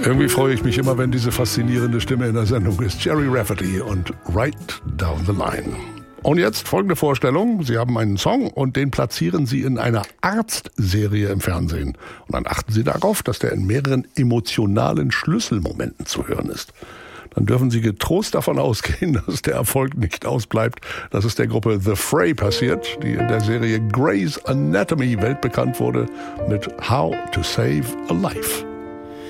Irgendwie freue ich mich immer, wenn diese faszinierende Stimme in der Sendung ist. Gerry Rafferty und Right Down the Line. Und jetzt folgende Vorstellung. Sie haben einen Song und den platzieren Sie in einer Arztserie im Fernsehen. Und dann achten Sie darauf, dass der in mehreren emotionalen Schlüsselmomenten zu hören ist. Dann dürfen Sie getrost davon ausgehen, dass der Erfolg nicht ausbleibt. Das ist der Gruppe The Fray passiert, die in der Serie Grey's Anatomy weltbekannt wurde mit How to Save a Life.